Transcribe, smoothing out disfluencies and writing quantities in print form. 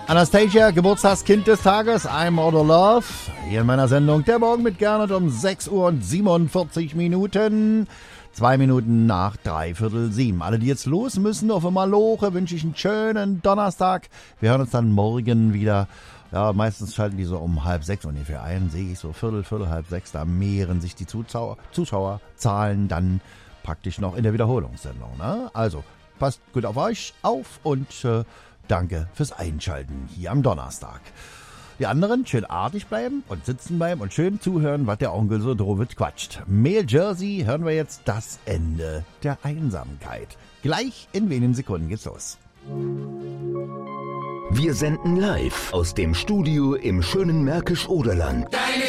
Anastasia, Geburtstagskind des Tages, I'm Out of Love. Hier in meiner Sendung Der Morgen mit Gernot um 6 Uhr und 47 Minuten. 2 Minuten nach 6:45. Alle, die jetzt los müssen auf Maloche, wünsche ich einen schönen Donnerstag. Wir hören uns dann morgen wieder. Ja, meistens schalten die so um 5:30 ungefähr ein. Sehe ich so Viertel, 5:30. Da mehren sich die Zuschauerzahlen dann praktisch noch in der Wiederholungssendung. Ne? Also, passt gut auf euch auf und danke fürs Einschalten hier am Donnerstag. Die anderen schön artig bleiben und sitzen bleiben und schön zuhören, was der Onkel so drovet quatscht. Mail Jersey hören wir jetzt das Ende der Einsamkeit. Gleich in wenigen Sekunden geht's los. Wir senden live aus dem Studio im schönen Märkisch-Oderland.